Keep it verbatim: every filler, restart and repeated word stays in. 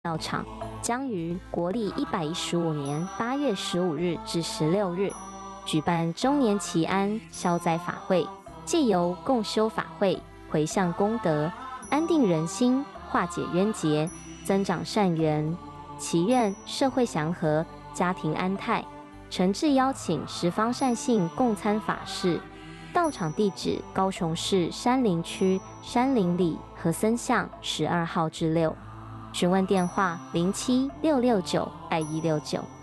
道场将于国历一百一十五年八月十五日至十六日举办周年祈安消灾法会，借由共修法会，回向功德，安定人心，化解冤结，增长善缘，祈愿社会祥和，家庭安泰。诚挚邀请十方善信共参法事。道场地址：高雄市山林区山林里和森巷十二号至六。询问电话：零七六六九二一六九。